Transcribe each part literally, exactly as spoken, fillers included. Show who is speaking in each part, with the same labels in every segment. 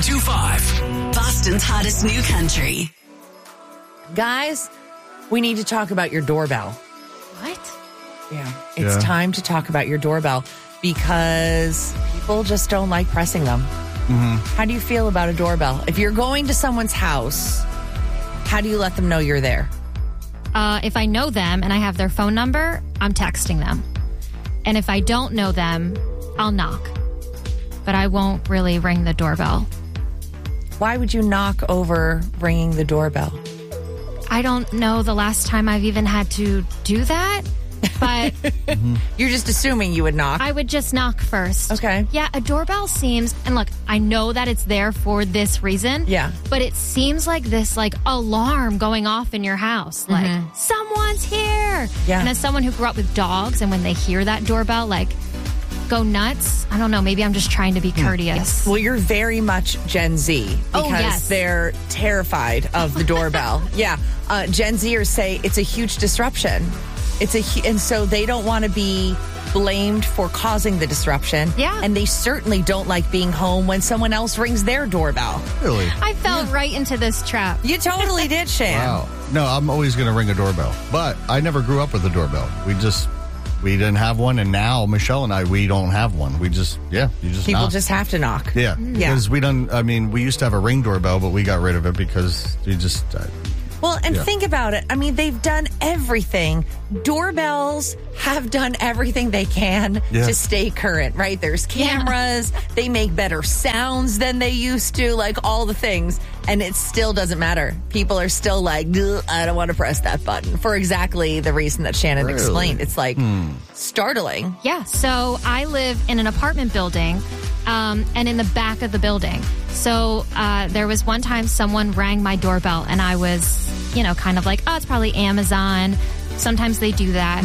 Speaker 1: two five.
Speaker 2: Boston's hottest new country.
Speaker 3: Guys, we need to talk about your doorbell.
Speaker 4: What?
Speaker 3: Yeah. It's
Speaker 5: Yeah.
Speaker 3: time to talk about your doorbell because people just don't like pressing them.
Speaker 5: Mm-hmm.
Speaker 3: How do you feel about a doorbell? If you're going to someone's house, how do you let them know you're there?
Speaker 4: Uh, if I know them and I have their phone number, I'm texting them. And if I don't know them, I'll knock. But I won't really ring the doorbell.
Speaker 3: Why would you knock over ringing the doorbell?
Speaker 4: I don't know the last time I've even had to do that, but
Speaker 3: You're just assuming you would knock.
Speaker 4: I would just knock first.
Speaker 3: Okay.
Speaker 4: Yeah, a doorbell seems, and look, I know that it's there for this reason.
Speaker 3: Yeah.
Speaker 4: But it seems like this like alarm going off in your house. Like, someone's here.
Speaker 3: Yeah.
Speaker 4: And as someone who grew up with dogs, and when they hear that doorbell, like, go nuts. I don't know. Maybe I'm just trying to be courteous.
Speaker 3: Well, you're very much Gen Z because
Speaker 4: Oh, yes.
Speaker 3: they're terrified of the doorbell. yeah. Uh, Gen Zers say it's a huge disruption. It's a hu- and so they don't want to be blamed for causing the disruption.
Speaker 4: Yeah.
Speaker 3: And they certainly don't like being home when someone else rings their doorbell.
Speaker 5: Really?
Speaker 4: I fell right into this trap.
Speaker 3: You totally did, Shan.
Speaker 5: Wow. No, I'm always going to ring a doorbell. But I never grew up with a doorbell. We just, we didn't have one. And now Michelle and I, we don't have one. We just, yeah, you just
Speaker 3: People
Speaker 5: knock.
Speaker 3: just have to knock.
Speaker 5: Yeah.
Speaker 3: Yeah.
Speaker 5: Because we don't, I mean, we used to have a Ring doorbell, but we got rid of it because we just, uh,
Speaker 3: Well, and
Speaker 5: Yeah.
Speaker 3: think about it. I mean, they've done everything. Doorbells have done everything they can
Speaker 5: Yeah.
Speaker 3: to stay current, right? There's cameras. They make better sounds than they used to, like all the things. And it still doesn't matter. People are still like, "Ugh, I don't want to press that button for exactly the reason that Shannon
Speaker 5: Really?
Speaker 3: explained. It's like startling.
Speaker 4: Yeah, so I live in an apartment building um, and in the back of the building. So uh, there was one time someone rang my doorbell and I was, you know, kind of like, oh, it's probably Amazon. Sometimes they do that.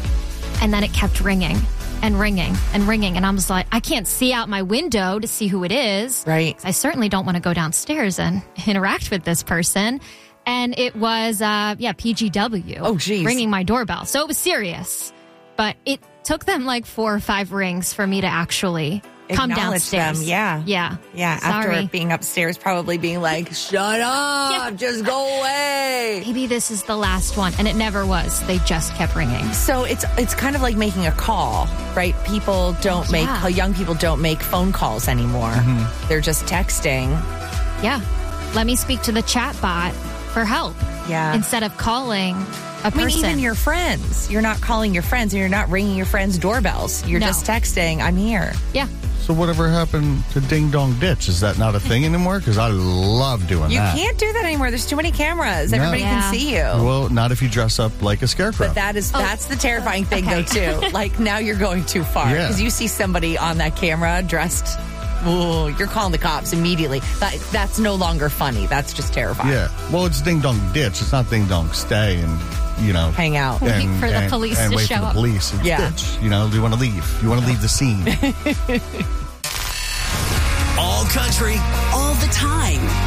Speaker 4: And then it kept ringing and ringing and ringing. And I was like, I can't see out my window to see who it is.
Speaker 3: Right.
Speaker 4: I certainly don't want to go downstairs and interact with this person. And it was, uh, yeah, P G W.
Speaker 3: Oh, geez.
Speaker 4: Ringing my doorbell. So it was serious. But it took them like four or five rings for me to actually come
Speaker 3: Acknowledge
Speaker 4: downstairs.
Speaker 3: them, yeah.
Speaker 4: Yeah.
Speaker 3: Yeah,
Speaker 4: Sorry.
Speaker 3: after being upstairs, probably being like, shut up,
Speaker 4: Yeah.
Speaker 3: just go away.
Speaker 4: Maybe this is the last one. And it never was. They just kept ringing.
Speaker 3: So it's it's kind of like making a call, right? People don't make
Speaker 4: Yeah.
Speaker 3: young people don't make phone calls anymore. They're just texting.
Speaker 4: Yeah. Let me speak to the chat bot for help.
Speaker 3: Yeah.
Speaker 4: Instead of calling a
Speaker 3: I mean,
Speaker 4: person.
Speaker 3: even your friends. You're not calling your friends and you're not ringing your friends' doorbells. You're
Speaker 4: No.
Speaker 3: just texting, I'm here.
Speaker 4: yeah.
Speaker 5: so whatever happened to Ding Dong Ditch? Is that not a thing anymore? Because I love doing
Speaker 3: You
Speaker 5: that.
Speaker 3: can't do that anymore. There's too many cameras.
Speaker 5: No.
Speaker 3: Everybody
Speaker 4: Yeah.
Speaker 3: can see you.
Speaker 5: Well, not if you dress up like a scarecrow.
Speaker 3: But that is that's the terrifying thing
Speaker 4: okay.
Speaker 3: though too. Like now you're going too far
Speaker 5: Yeah.
Speaker 3: because you see somebody on that camera dressed. Ooh, you're calling the cops immediately. That, that's no longer funny. That's just terrifying.
Speaker 5: yeah. Well, it's Ding Dong Ditch. It's not Ding Dong Stay and, you know.
Speaker 3: Hang out.
Speaker 4: Wait
Speaker 5: and,
Speaker 4: for the
Speaker 5: and-
Speaker 4: police
Speaker 5: and
Speaker 4: to
Speaker 5: wait
Speaker 4: show
Speaker 5: for the
Speaker 4: up.
Speaker 5: police. It's
Speaker 3: Yeah.
Speaker 5: ditch. You know, do you want to leave? You want to leave the scene.
Speaker 1: All country,
Speaker 2: All the time.